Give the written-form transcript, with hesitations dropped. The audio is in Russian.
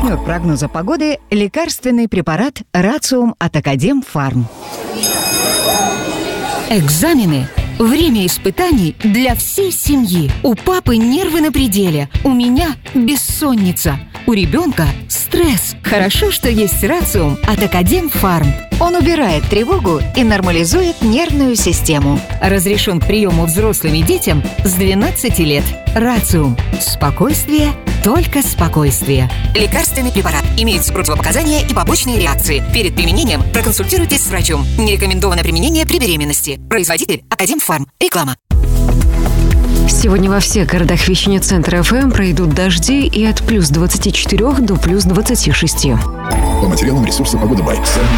Партнер прогноза погоды – лекарственный препарат «Рациум» от Академфарм. Экзамены – время испытаний для всей семьи. У папы нервы на пределе, у меня бессонница, у ребенка стресс. Хорошо, что есть «Рациум» от Академфарм. Он убирает тревогу и нормализует нервную систему. Разрешен к приему взрослым и детям с 12 лет. «Рациум» – спокойствие, только спокойствие. Лекарственный препарат. Имеются противопоказания и побочные реакции. Перед применением проконсультируйтесь с врачом. Не рекомендовано применение при беременности. Производитель Академфарм. Реклама. Сегодня во всех городах вещания центра ФМ пройдут дожди и от плюс 24 до плюс 26. По материалам ресурса «Погода Бай».